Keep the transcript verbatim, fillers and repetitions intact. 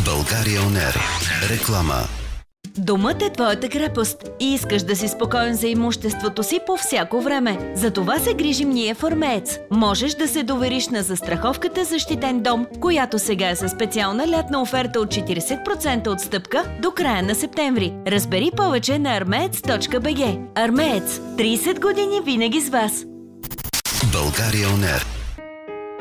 България он ер. Реклама. Домът е твоята крепост и искаш да си спокоен за имуществото си по всяко време. За това се грижим ние в Армеец. Можеш да се довериш на застраховката Защитен дом, която сега е със специална лятна оферта от четирийсет процента отстъпка до края на септември. Разбери повече на армеец точка би джи. Армеец. трийсет години винаги с вас. България он ер.